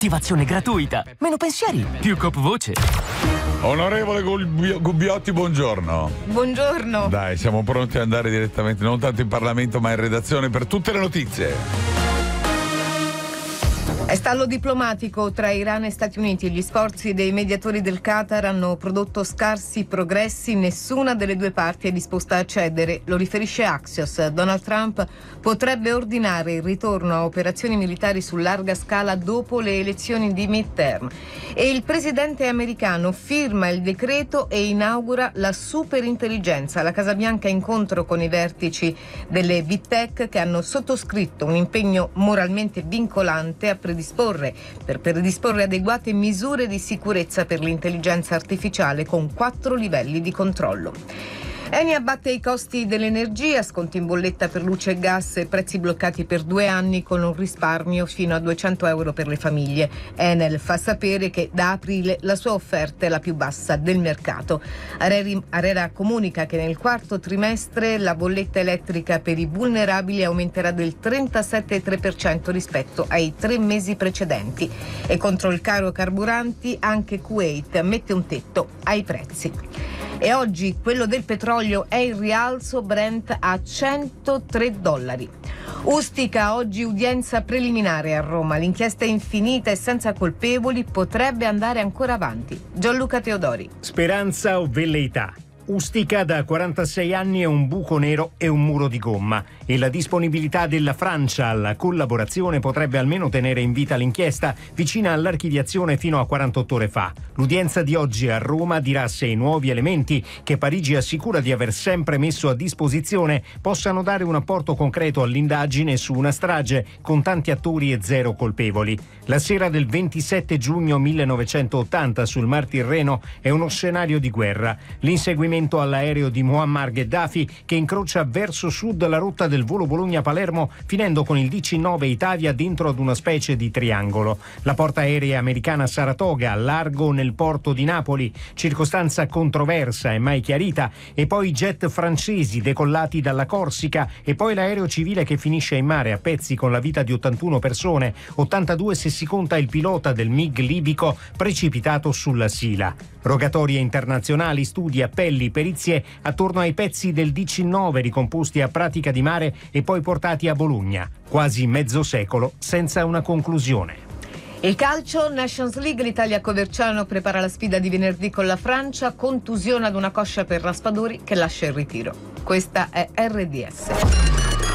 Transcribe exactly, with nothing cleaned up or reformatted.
Attivazione gratuita. Meno pensieri, più Coop Voce. Onorevole Gubbio- Gubbiotti, buongiorno. Buongiorno. Dai, siamo pronti ad andare direttamente, non tanto in Parlamento ma in redazione per tutte le notizie. È stallo diplomatico tra Iran e Stati Uniti. Gli sforzi dei mediatori del Qatar hanno prodotto scarsi progressi. Nessuna delle due parti è disposta a cedere. Lo riferisce Axios. Donald Trump potrebbe ordinare il ritorno a operazioni militari su larga scala dopo le elezioni di midterm. E il presidente americano firma il decreto e inaugura la superintelligenza. La Casa Bianca incontro con i vertici delle Big Tech che hanno sottoscritto un impegno moralmente vincolante a predisporre per predisporre adeguate misure di sicurezza per l'intelligenza artificiale con quattro livelli di controllo. Eni abbatte i costi dell'energia, sconti in bolletta per luce e gas e prezzi bloccati per due anni con un risparmio fino a duecento euro per le famiglie. Enel fa sapere che da aprile la sua offerta è la più bassa del mercato. Arera comunica che nel quarto trimestre la bolletta elettrica per i vulnerabili aumenterà del trentasette virgola tre per cento rispetto ai tre mesi precedenti. E contro il caro carburanti anche Kuwait mette un tetto ai prezzi. E oggi quello del petrolio è in rialzo, Brent a centotré dollari. Ustica oggi udienza preliminare a Roma. L'inchiesta è infinita e senza colpevoli, potrebbe andare ancora avanti. Gianluca Teodori. Speranza o velleità? Ustica da quarantasei anni è un buco nero e un muro di gomma e la disponibilità della Francia alla collaborazione potrebbe almeno tenere in vita l'inchiesta vicina all'archiviazione fino a quarantotto ore fa. L'udienza di oggi a Roma dirà se i nuovi elementi che Parigi assicura di aver sempre messo a disposizione possano dare un apporto concreto all'indagine su una strage con tanti attori e zero colpevoli. La sera del ventisette giugno millenovecentottanta sul Mar Tirreno è uno scenario di guerra. L'inseguimento all'aereo di Muammar Gheddafi che incrocia verso sud la rotta del volo Bologna-Palermo finendo con il D C nove Italia dentro ad una specie di triangolo. La portaerei americana Saratoga al largo nel porto di Napoli, circostanza controversa e mai chiarita, e poi i jet francesi decollati dalla Corsica e poi l'aereo civile che finisce in mare a pezzi con la vita di ottantuno persone, ottantadue se si conta il pilota del MiG libico precipitato sulla Sila. Rogatorie internazionali, studi, appelli, perizie attorno ai pezzi del D C nove ricomposti a Pratica di Mare e poi portati a Bologna. Quasi mezzo secolo senza una conclusione. Il calcio, Nations League, l'Italia a Coverciano prepara la sfida di venerdì con la Francia, contusione ad una coscia per Raspadori che lascia il ritiro. Questa è R D S.